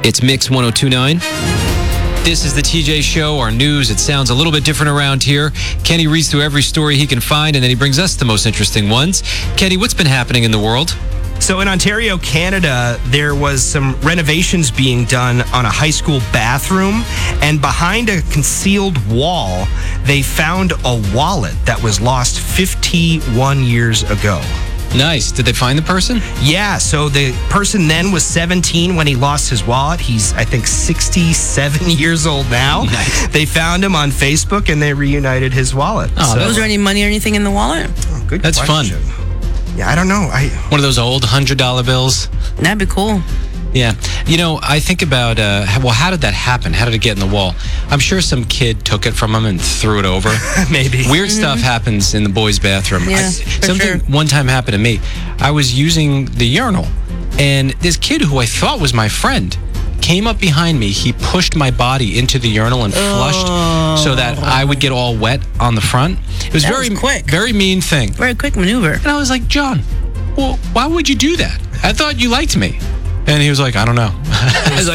It's Mix 1029. This is the TJ Show, our news. It sounds a little bit different around here. Kenny reads through every story he can find, and then he brings us the most interesting ones. Kenny, what's been happening in the world? So in Ontario, Canada, there was some renovations being done on a high school bathroom, and behind a concealed wall, they found a wallet that was lost 51 years ago. Nice. Did they find the person? Yeah, so the person then was 17 when he lost his wallet. He's, I think, 67 years old now. Nice. They found him on Facebook, and they reunited his wallet. Oh, Was there any money or anything in the wallet? Good That's question. Yeah, I don't know. One of those old $100 bills? That'd be cool. Yeah. You know, I think about, how did that happen? How did it get in the wall? I'm sure some kid took it from him and threw it over. Maybe. Weird stuff happens in the boys' bathroom. Yeah, for something sure. one time happened to me. I was using the urinal, and this kid who I thought was my friend came up behind me. He pushed my body into the urinal and flushed so that I would get all wet on the front. It was That very was quick. very mean thing. Very quick maneuver. And I was like, John, well, why would you do that? I thought you liked me. And he was like, I don't know. I was like,